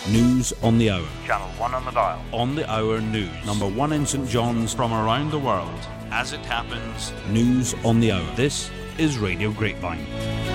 News on the hour. Channel 1 on the dial. On the hour news. Number 1 in St John's. From around the world. As it happens. News on the hour. This is Radio Grapevine.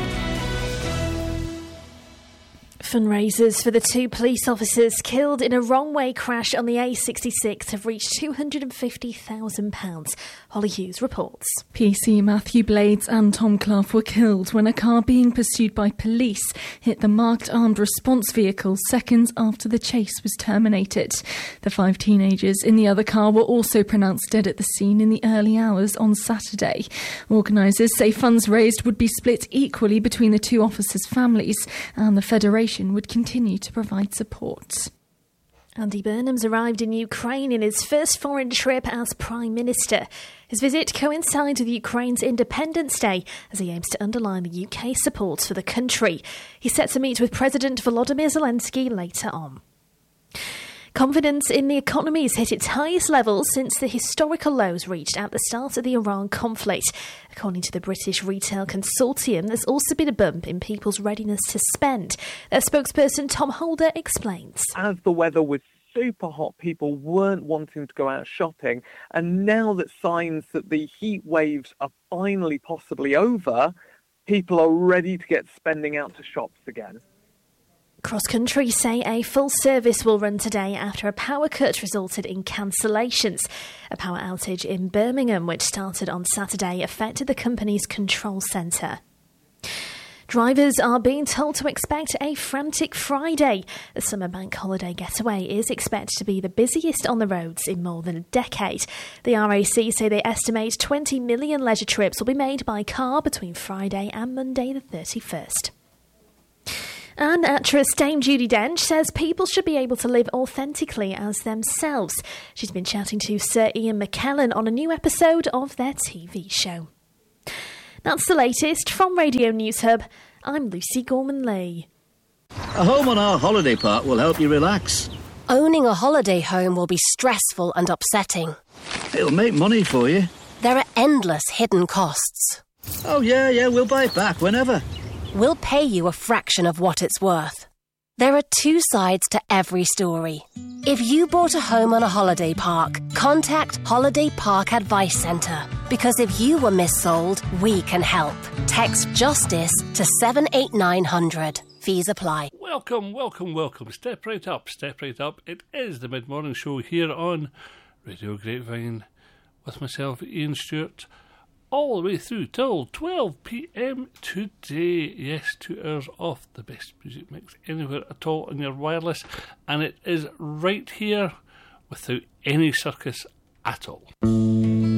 Fundraisers for the 2 police officers killed in a wrong-way crash on the A66 have reached £250,000. Holly Hughes reports. PC Matthew Blades and Tom Clough were killed when a car being pursued by police hit the marked armed response vehicle seconds after the chase was terminated. The 5 teenagers in the other car were also pronounced dead at the scene in the early hours on Saturday. Organisers say funds raised would be split equally between the 2 officers' families, and the Federation would continue to provide support. Andy Burnham's arrived in Ukraine in his first foreign trip as Prime Minister. His visit coincides with Ukraine's Independence Day as he aims to underline the UK support for the country. He's set to meet with President Volodymyr Zelensky later on. Confidence in the economy has hit its highest levels since the historical lows reached at the start of the Iran conflict. According to the British Retail Consortium, there's also been a bump in people's readiness to spend. Their spokesperson Tom Holder explains. As the weather was super hot, people weren't wanting to go out shopping, and now that signs that the heat waves are finally possibly over, people are ready to get spending out to shops again. Cross Country say a full service will run today after a power cut resulted in cancellations. A power outage in Birmingham, which started on Saturday, affected the company's control centre. Drivers are being told to expect a frantic Friday. The summer bank holiday getaway is expected to be the busiest on the roads in more than a decade. The RAC say they estimate 20 million leisure trips will be made by car between Friday and Monday the 31st. And actress Dame Judi Dench says people should be able to live authentically as themselves. She's been chatting to Sir Ian McKellen on a new episode of their TV show. That's the latest from Radio News Hub. I'm Lucy Gorman-Lee. A home on our holiday park will help you relax. Owning a holiday home will be stressful and upsetting. It'll make money for you. There are endless hidden costs. Oh, yeah, we'll buy it back whenever. We'll pay you a fraction of what it's worth. There are 2 sides to every story. If you bought a home on a holiday park, contact Holiday Park Advice Centre. Because if you were missold, we can help. Text JUSTICE to 78900. Fees apply. Welcome. Step right up. It is the mid-morning show here on Radio Grapevine with myself, Ian Stewart, all the way through till 12 p.m. today. Yes, 2 hours of the best music mix anywhere at all on your wireless, and it is right here without any circus at all.